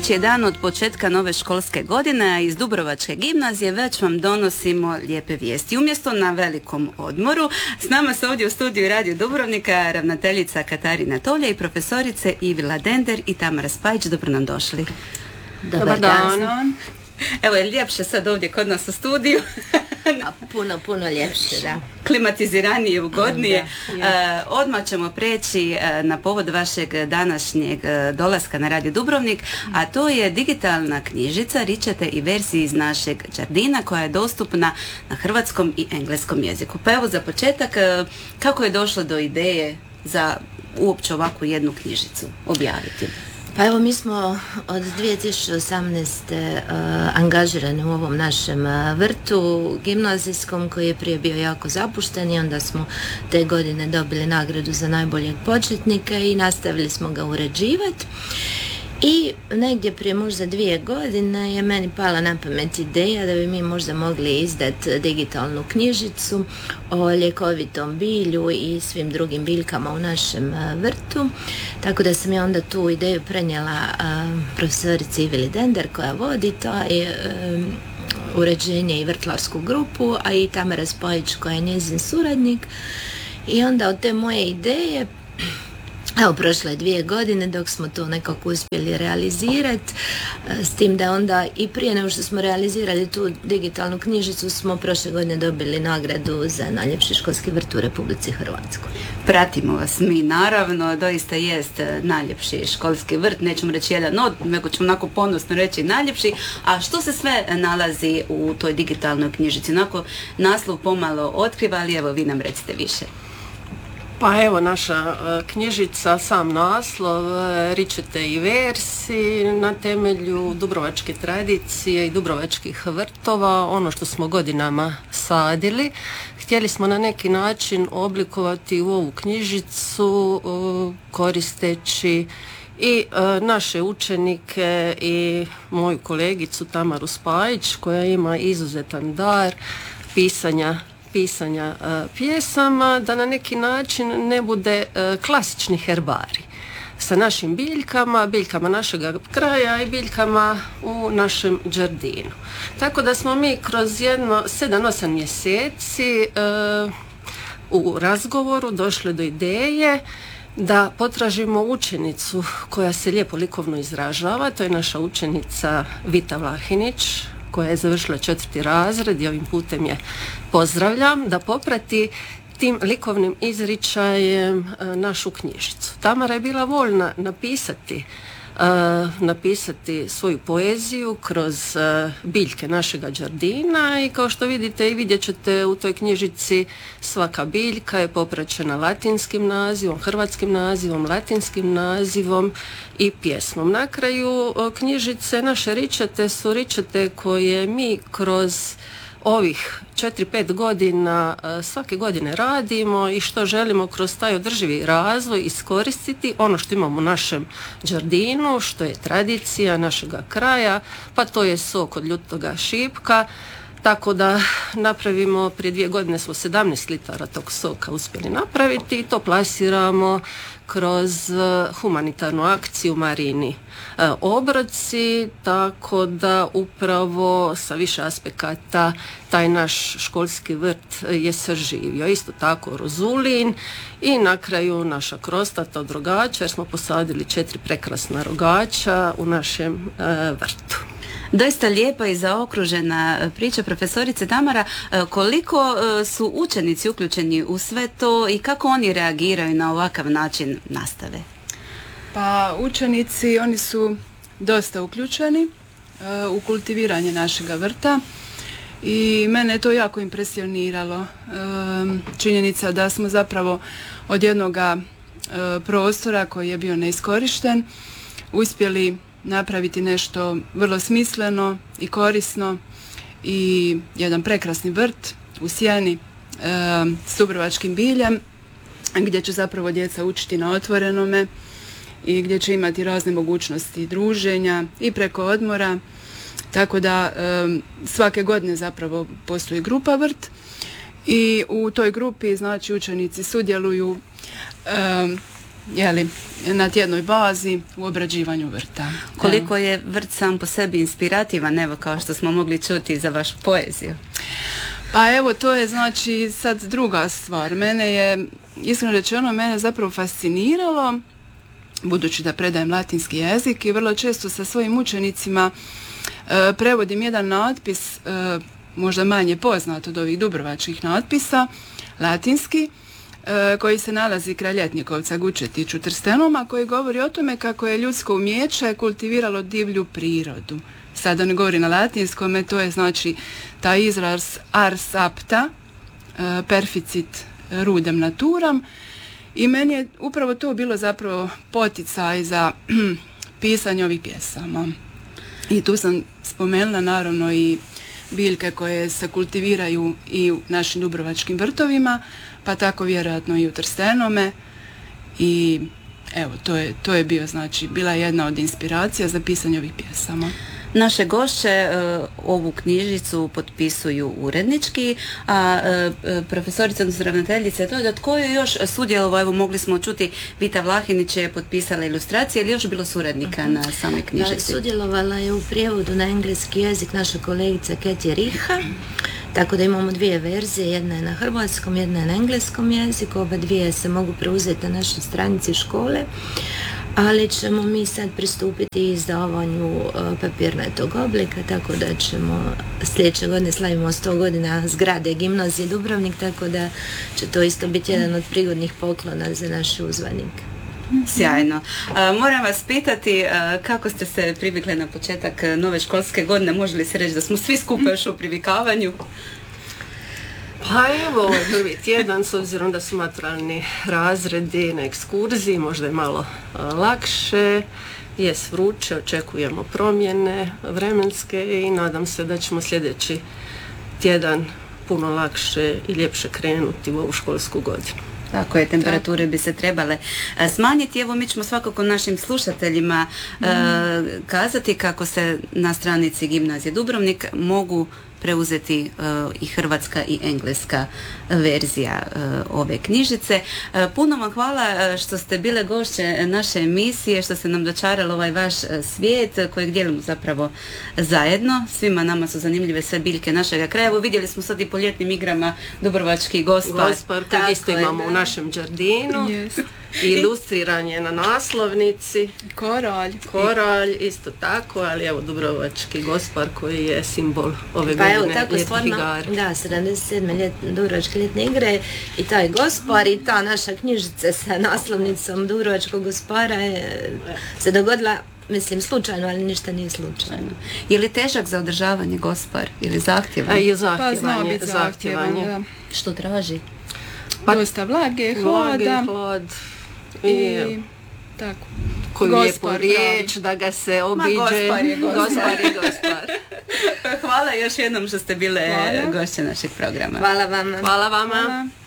Treći je dan od početka nove školske godine, a iz Dubrovačke gimnazije već vam donosimo lijepe vijesti. Umjesto na velikom odmoru, s nama se ovdje u studiju Radio Dubrovnika ravnateljica Katarina Tolja i profesorice Ivila Dender i Tamara Spajić. Dobro nam došli. Dobar dan. Evo je ljepše sad ovdje kod nas u studiju. Puno ljepše, da. Klimatiziranije, ugodnije. Odmah ćemo preći na povod vašeg današnjeg dolaska na Radio Dubrovnik, a to je digitalna knjižica Ričete i verziji iz našeg Đardina, koja je dostupna na hrvatskom i engleskom jeziku. Pa evo za početak, kako je došlo do ideje za uopće ovakvu jednu knjižicu objaviti? Pa evo, mi smo od 2018. angažirani u ovom našem vrtu gimnazijskom, koji je prije bio jako zapušten, i onda smo te godine dobili nagradu za najboljeg početnika i nastavili smo ga uređivati. I negdje prije možda 2 godine je meni pala na pamet ideja da bi mi možda mogli izdati digitalnu knjižicu o ljekovitom bilju i svim drugim biljkama u našem vrtu. Tako da sam ja onda tu ideju prenijela profesorici Ivili Dender, koja vodi taj uređenje i vrtlarsku grupu, a i Tamara Spajić, koja je njezin suradnik. I onda od te moje ideje, evo, prošle je 2 godine dok smo to nekako uspjeli realizirati, s tim da onda i prije nego što smo realizirali tu digitalnu knjižicu smo prošle godine dobili nagradu za najljepši školski vrt u Republici Hrvatskoj. Pratimo vas mi, naravno, doista jest najljepši školski vrt, nećemo reći jedan od, nego ćemo onako ponosno reći najljepši. A što se sve nalazi u toj digitalnoj knjižici? Onako naslov pomalo otkriva, ali evo vi nam recite više. Pa evo, naša knjižica, sam naslov, Ričete i versi, na temelju dubrovačke tradicije i dubrovačkih vrtova, ono što smo godinama sadili. Htjeli smo na neki način oblikovati u ovu knjižicu koristeći i naše učenike i moju kolegicu Tamaru Spajić, koja ima izuzetan dar pisanja pjesama, da na neki način ne bude klasični herbari sa našim biljkama našega kraja i biljkama u našem Đardinu. Tako da smo mi kroz 7-8 mjeseci u razgovoru došli do ideje da potražimo učenicu koja se lijepo likovno izražava. To je naša učenica Vita Vlahinić, koja je završila 4. razred i ovim putem je pozdravljam, da poprati tim likovnim izričajem našu knjižicu. Tamara je bila voljna napisati svoju poeziju kroz biljke našega Đardina, i kao što vidite i vidjet ćete u toj knjižici, svaka biljka je popraćena latinskim nazivom, hrvatskim nazivom, latinskim nazivom i pjesmom. Na kraju knjižice naše ričete su ričete koje mi kroz ovih 4-5 godina svake godine radimo i što želimo kroz taj održivi razvoj iskoristiti ono što imamo u našem Đardinu, što je tradicija našega kraja, pa to je sok od ljutoga šipka. Tako da napravimo, prije 2 godine smo 17 litara tog soka uspjeli napraviti i to plasiramo kroz humanitarnu akciju Marini obroci, tako da upravo sa više aspekata taj naš školski vrt je saživio. Isto tako rozulin i na kraju naša krostata od rogača, jer smo posadili 4 prekrasna rogača u našem vrtu. Doista lijepa i zaokružena priča, profesorice Tamara. Koliko su učenici uključeni u sve to i kako oni reagiraju na ovakav način nastave? Pa učenici, oni su dosta uključeni u kultiviranje našega vrta i mene je to jako impresioniralo. Činjenica da smo zapravo od jednoga prostora koji je bio neiskorišten uspjeli napraviti nešto vrlo smisleno i korisno i jedan prekrasni vrt u sjeni s dubrovačkim biljem, gdje će zapravo djeca učiti na otvorenome i gdje će imati razne mogućnosti druženja i preko odmora. Tako da svake godine zapravo postoji grupa vrt i u toj grupi, znači, učenici sudjeluju na tjednoj bazi u obrađivanju vrta. Koliko je vrt sam po sebi inspirativan, evo kao što smo mogli čuti za vašu poeziju? Pa evo, to je znači sad druga stvar. Iskreno rečeno, mene zapravo fasciniralo, budući da predajem latinski jezik i vrlo često sa svojim učenicima prevodim jedan natpis, možda manje poznat od ovih dubrovačkih natpisa, latinski, koji se nalazi kraj Ljetnikovca, Gučetić u Trstenom, a koji govori o tome kako je ljudsko umijeće kultiviralo divlju prirodu. Sada ne govori na latinskom, to je znači taj izraz ars apta, perficit rudem naturam, i meni je upravo to bilo zapravo poticaj za pisanje ovih pjesama. I tu sam spomenula naravno i biljke koje se kultiviraju i u našim dubrovačkim vrtovima, pa tako vjerojatno i u Trstenome, i evo, to je bio, znači, bila jedna od inspiracija za pisanje ovih pjesama. Naše gošće ovu knjižicu potpisuju urednički, a profesorica, odnosno ravnateljica, to je da tko je još sudjelovao, evo mogli smo čuti, Vita Vlahinić je potpisala ilustracije, ili još bilo suradnika na samoj knjižici? Da, sudjelovala je u prijevodu na engleski jezik naša kolegica Ketja Riha, tako da imamo dvije verzije, jedna je na hrvatskom, jedna je na engleskom jeziku, oba dvije se mogu preuzeti na našoj stranici škole, ali ćemo mi sad pristupiti izdavanju papirnatog oblika, tako da ćemo sljedeće godine slavimo 100 godina zgrade Gimnazije Dubrovnik, tako da će to isto biti jedan od prigodnih poklona za naše uzvanike. Sjajno. Moram vas pitati kako ste se privikli na početak nove školske godine, može li se reći da smo svi skupa još u privikavanju? Pa evo, ovo je prvi tjedan, s obzirom da su maturalni razredi na ekskurziji, možda je malo lakše, jest vruće, očekujemo promjene vremenske i nadam se da ćemo sljedeći tjedan puno lakše i ljepše krenuti u ovu školsku godinu. Tako je, temperature bi se trebale smanjiti. Evo, mi ćemo svakako našim slušateljima kazati kako se na stranici Gimnazije Dubrovnik mogu preuzeti i hrvatska i engleska verzija ove knjižice. Puno vam hvala što ste bile gošće naše emisije, što ste nam dočarali ovaj vaš svijet kojeg dijelimo zapravo zajedno. Svima nama su zanimljive sve biljke našega kraja. Evo, vidjeli smo sad i po ljetnim igrama Dubrovački Gospar. Gospar kojeg isto imamo u našem đardinu. Yes. Ilustriran je na naslovnici. Koralj, isto tako, ali evo Dubrovački Gospar koji je simbol ove godine ljetnih igara. Da, 77. Dubrovačke ljetne igre i taj Gospar i ta naša knjižica sa naslovnicom Dubrovačkog Gospara se dogodila, mislim, slučajno, ali ništa nije slučajno. Je li težak za održavanje Gospar ili zahtjevan? I zahtjevanje. Da. Što traži? Pa, dosta vlage, hlada. I tako. Koju lijepu riječ da ga se obiđe. Gospar je Gospar. Hvala još jednom što ste bile gošće našeg programa. Hvala vama. Hvala vama.